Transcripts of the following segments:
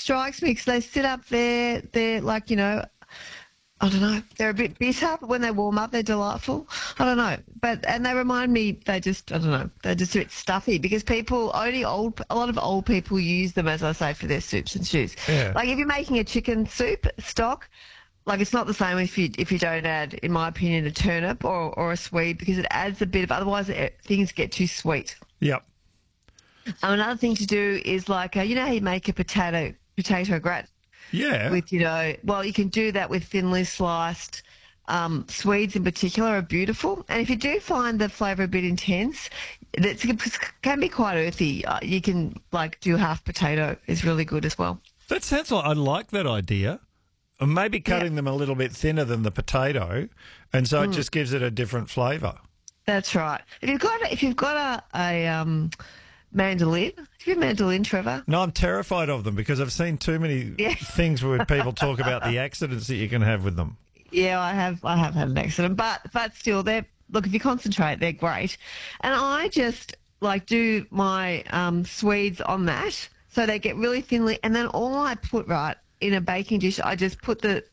strikes me because they sit up there. They're like, I don't know. They're a bit bitter, but when they warm up, they're delightful. I don't know. And they remind me, I don't know, they're just a bit stuffy because a lot of old people use them, as I say, for their soups and stews. Yeah. Like if you're making a chicken soup stock, like it's not the same if you don't add, in my opinion, a turnip or a swede because it adds a bit of, otherwise things get too sweet. Yep. Another thing to do is like, how you make a potato gratin. Yeah. With, you can do that with thinly sliced Swedes in particular are beautiful. And if you do find the flavour a bit intense, it can be quite earthy. You can, do half potato is really good as well. That sounds like I like that idea. And maybe cutting them a little bit thinner than the potato, and so it just gives it a different flavour. That's right. If you've got a mandolin. Do you have a mandolin, Trevor? No, I'm terrified of them because I've seen too many things where people talk about the accidents that you can have with them. Yeah, I have had an accident, but still, if you concentrate, they're great. And I just do my Swedes on that, so they get really thinly, and then all I put in a baking dish, I just put the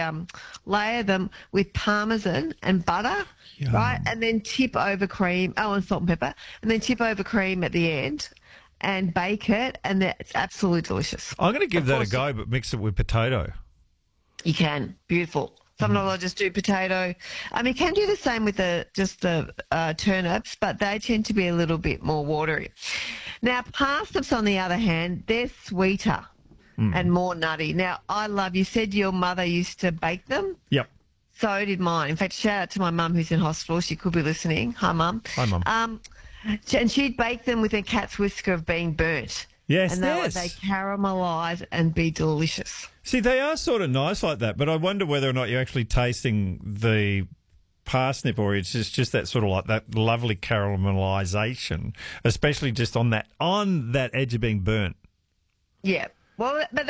layer them with parmesan and butter. Yum. Right, and then tip over cream, and salt and pepper, and then tip over cream at the end and bake it, and it's absolutely delicious. I'm going to give that a go, but mix it with potato. You can. Beautiful. Sometimes I just do potato. You can do the same with the turnips, but they tend to be a little bit more watery. Now, parsnips, on the other hand, they're sweeter and more nutty. Now, you said your mother used to bake them? Yep. So did mine. In fact, shout out to my mum who's in hospital. She could be listening. Hi, Mum. Hi, Mum. And she'd bake them with a cat's whisker of being burnt. Yes, and they caramelise and be delicious. See, they are sort of nice like that, but I wonder whether or not you're actually tasting the parsnip or it's just that sort of like that lovely caramelisation, especially just on that edge of being burnt. Yeah. Well, but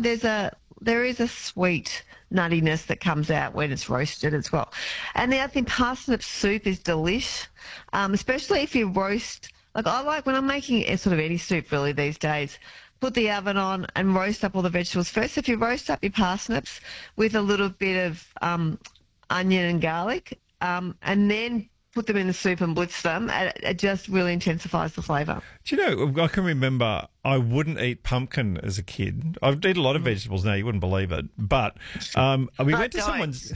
there is a sweet nuttiness that comes out when it's roasted as well. And the other thing, parsnip soup is delish, especially if you roast. I like when I'm making sort of any soup really these days, put the oven on and roast up all the vegetables first. So if you roast up your parsnips with a little bit of onion and garlic and then put them in the soup and blitz them, it just really intensifies the flavour. Do you know, I can remember I wouldn't eat pumpkin as a kid. I've eaten a lot of vegetables now, you wouldn't believe it. But we went to someone's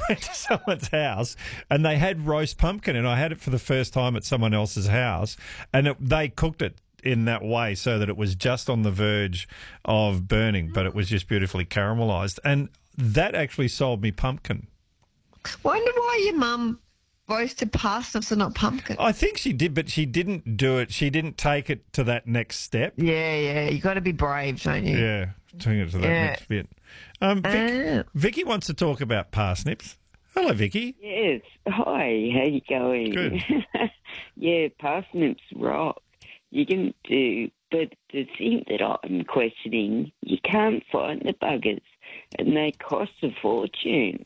house and they had roast pumpkin and I had it for the first time at someone else's house and they cooked it in that way so that it was just on the verge of burning, but it was just beautifully caramelised. And that actually sold me pumpkin. Wonder why your mum roasted parsnips and not pumpkin. I think she did, but she didn't do it. She didn't take it to that next step. Yeah. You got to be brave, don't you? Yeah, taking it to that next bit. Vicky wants to talk about parsnips. Hello, Vicky. Yes. Hi, how you going? Good. Yeah, parsnips rock. You can do, but the thing that I'm questioning, you can't find the buggers, and they cost a fortune.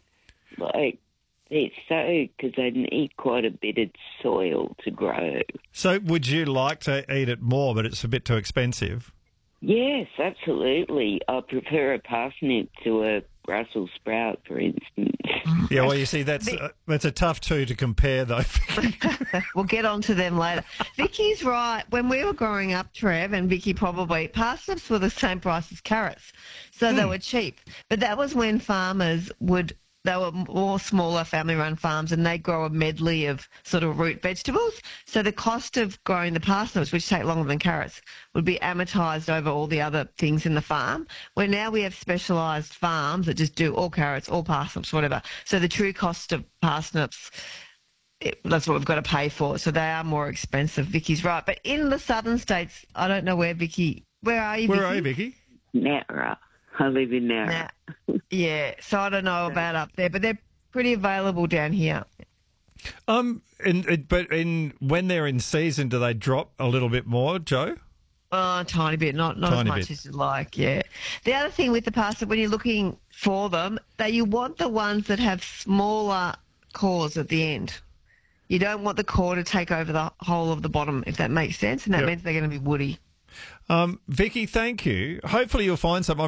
Because they need quite a bit of soil to grow. So would you like to eat it more, but it's a bit too expensive? Yes, absolutely. I prefer a parsnip to a Brussels sprout, for instance. Yeah, well, you see, that's a tough two to compare, though. We'll get on to them later. Vicky's right. When we were growing up, Trev, and Vicky probably, parsnips were the same price as carrots, so they were cheap. But that was when farmers they were more smaller family-run farms and they grow a medley of sort of root vegetables. So the cost of growing the parsnips, which take longer than carrots, would be amortised over all the other things in the farm, where now we have specialised farms that just do all carrots, all parsnips, whatever. So the true cost of parsnips, that's what we've got to pay for. So they are more expensive. Vicky's right. But in the southern states, I don't know where are you, Vicky? Where are you, Vicky? Nara. I live in Nara. Yeah, so I don't know about up there, but they're pretty available down here. When they're in season, do they drop a little bit more, Joe? A tiny bit, not as much as you'd like, yeah. The other thing with the parsnip, when you're looking for them, that you want the ones that have smaller cores at the end. You don't want the core to take over the whole of the bottom, if that makes sense, and that means they're going to be woody. Vicky, thank you. Hopefully you'll find some.